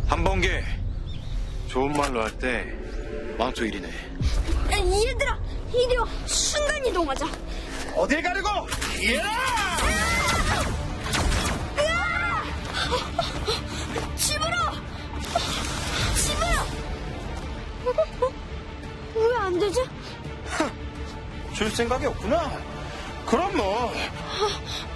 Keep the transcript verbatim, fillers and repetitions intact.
한번개 좋은 말로 할 때 망토 일이네. 얘들아, 이리 와. 순간 이동하자. 어딜 가려고? 예! 집으로! 집으로! 왜 안 되지? 줄 생각이 없구나. 그럼 뭐.